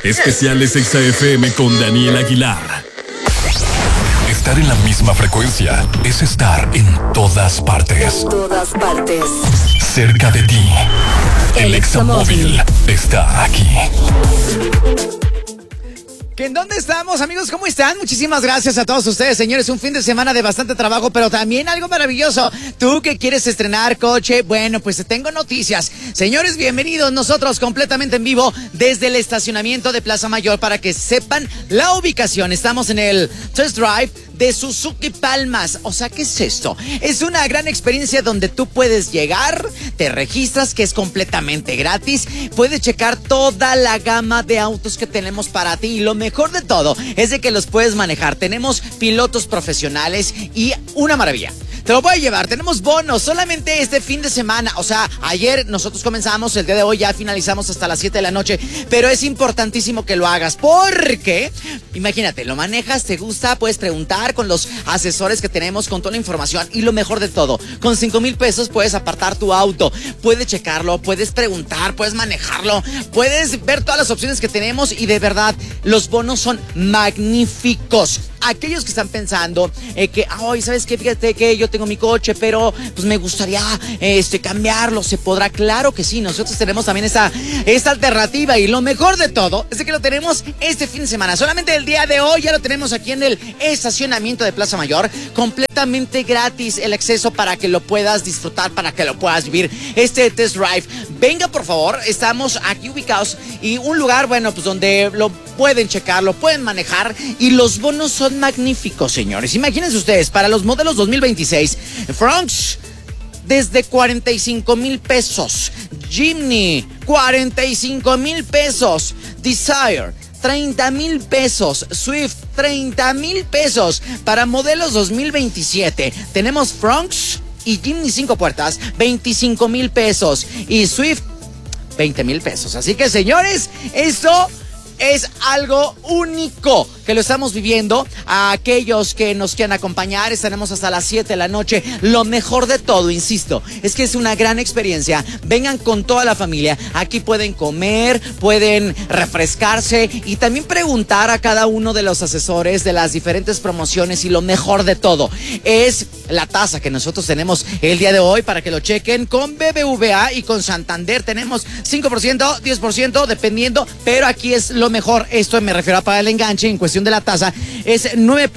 Especiales Exa FM con Daniel Aguilar. Estar en la misma frecuencia es estar en todas partes. En todas partes. Cerca de ti. El Examóvil está aquí. ¿En dónde estamos, amigos? ¿Cómo están? Muchísimas gracias a todos ustedes, señores. Un fin de semana de bastante trabajo, pero también algo maravilloso. Tú que quieres estrenar coche, bueno, pues te tengo noticias. Señores, bienvenidos nosotros completamente en vivo desde el estacionamiento de Plaza Mayor para que sepan la ubicación. Estamos en el Test Drive de Suzuki Palmas. O sea, ¿qué es esto? Es una gran experiencia donde tú puedes llegar, te registras, que es completamente gratis, puedes checar toda la gama de autos que tenemos para ti y lo mejor de todo es de que los puedes manejar. Tenemos pilotos profesionales y una maravilla. Te lo voy a llevar, tenemos bonos solamente este fin de semana. O sea, ayer nosotros comenzamos, el día de hoy ya finalizamos hasta las 7 de la noche. Pero es importantísimo que lo hagas porque, imagínate, lo manejas, te gusta, puedes preguntar con los asesores que tenemos con toda la información. Y lo mejor de todo, con 5,000 pesos puedes apartar tu auto, puedes checarlo, puedes preguntar, puedes manejarlo, puedes ver todas las opciones que tenemos. Y de verdad, los bonos son magníficos. Aquellos que están pensando que, ay, ¿sabes qué? Fíjate que yo tengo mi coche, pero pues me gustaría cambiarlo. ¿Se podrá? Claro que sí. Nosotros tenemos también esta alternativa. Y lo mejor de todo es que lo tenemos este fin de semana. Solamente el día de hoy ya lo tenemos aquí en el estacionamiento de Plaza Mayor. Completamente gratis el acceso para que lo puedas disfrutar, para que lo puedas vivir. Este test drive. Venga, por favor. Estamos aquí ubicados y un lugar, bueno, pues donde lo pueden checar, lo pueden manejar y los bonos son magníficos, señores. Imagínense ustedes, para los modelos 2026, Fronx desde 45,000 pesos, Jimny 45,000 pesos, Desire 30,000 pesos, Swift 30,000 pesos. Para modelos 2027 tenemos Fronx y Jimny 5 puertas 25,000 pesos y Swift 20,000 pesos. Así que, señores, esto es algo único que lo estamos viviendo. A aquellos que nos quieran acompañar, estaremos hasta las 7 de la noche. Lo mejor de todo, insisto, es que es una gran experiencia. Vengan con toda la familia. Aquí pueden comer, pueden refrescarse y también preguntar a cada uno de los asesores de las diferentes promociones. Y lo mejor de todo es la tasa que nosotros tenemos el día de hoy para que lo chequen. Con BBVA y con Santander tenemos 5%, 10%, dependiendo, pero aquí es lo mejor. Esto me refiero a pagar el enganche. En cuestión de la tasa es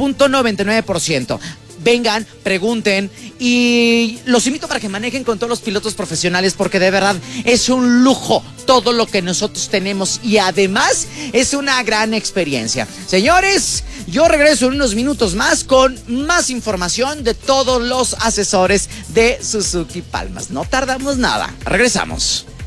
9.99%. Vengan, pregunten y los invito para que manejen con todos los pilotos profesionales porque de verdad es un lujo todo lo que nosotros tenemos y además es una gran experiencia. Señores, yo regreso en unos minutos más con más información de todos los asesores de Suzuki Palmas. No tardamos nada. Regresamos.